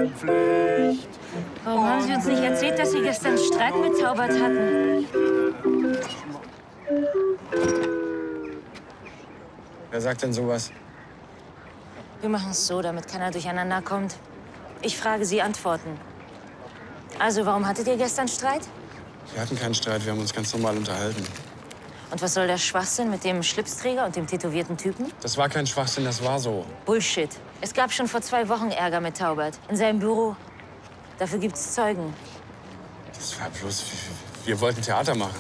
Pflicht. Warum haben Sie uns nicht erzählt, dass Sie gestern Streit mit Taubert hatten? Wer sagt denn sowas? Wir machen es so, damit keiner durcheinander kommt. Ich frage, Sie antworten. Also, warum hattet ihr gestern Streit? Wir hatten keinen Streit, wir haben uns ganz normal unterhalten. Und was soll der Schwachsinn mit dem Schlipsträger und dem tätowierten Typen? Das war kein Schwachsinn, das war so. Bullshit. Es gab schon vor 2 Wochen Ärger mit Taubert. In seinem Büro. Dafür gibt's Zeugen. Das war bloß, wir wollten Theater machen.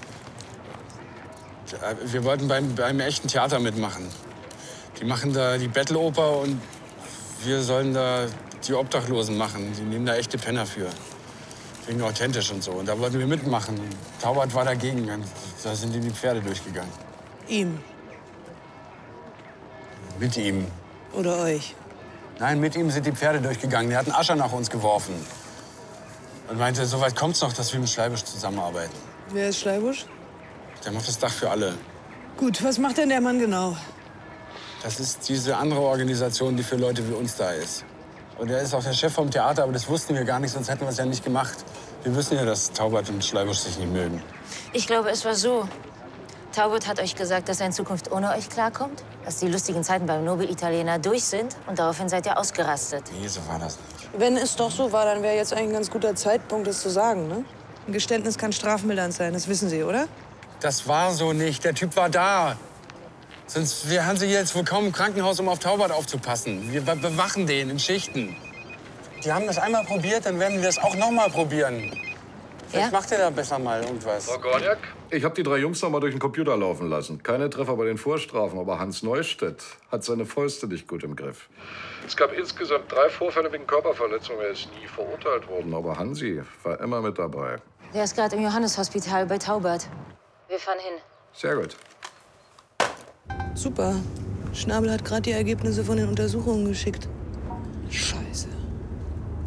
Wir wollten beim echten Theater mitmachen. Die machen da die Betteloper und wir sollen da die Obdachlosen machen. Die nehmen da echte Penner für. Wegen authentisch und so. Und da wollten wir mitmachen. Taubert war dagegen. Und da sind ihm die Pferde durchgegangen. Ihm Mit ihm. oder euch? Nein, mit ihm sind die Pferde durchgegangen. Der hat einen Ascher nach uns geworfen. Und meinte, so weit kommt's noch, dass wir mit Schleibusch zusammenarbeiten. Wer ist Schleibusch? Der macht das Dach für alle. Gut, was macht denn der Mann genau? Das ist diese andere Organisation, die für Leute wie uns da ist. Und er ist auch der Chef vom Theater, aber das wussten wir gar nicht, sonst hätten wir es ja nicht gemacht. Wir wissen ja, dass Taubert und Schleibusch sich nicht mögen. Ich glaube, es war so. Taubert hat euch gesagt, dass er in Zukunft ohne euch klarkommt. Dass die lustigen Zeiten beim Nobel-Italiener durch sind. Und daraufhin seid ihr ausgerastet. Nee, so war das nicht. Wenn es doch so war, dann wäre jetzt eigentlich ein ganz guter Zeitpunkt, das zu sagen, ne? Ein Geständnis kann strafmildernd sein, das wissen Sie, oder? Das war so nicht. Der Typ war da. Sonst wir haben sie jetzt wohl kaum im Krankenhaus, um auf Taubert aufzupassen. Wir bewachen den in Schichten. Die haben das einmal probiert, dann werden wir es auch noch mal probieren. Vielleicht macht ihr da besser mal irgendwas. Frau Gorniak, ich habe die 3 Jungs noch mal durch den Computer laufen lassen. Keine Treffer bei den Vorstrafen, aber Hans Neustedt hat seine Fäuste nicht gut im Griff. Es gab insgesamt 3 Vorfälle wegen Körperverletzung. Er ist nie verurteilt worden, aber Hansi war immer mit dabei. Der ist gerade im Johanneshospital bei Taubert. Wir fahren hin. Sehr gut. Super. Schnabel hat gerade die Ergebnisse von den Untersuchungen geschickt.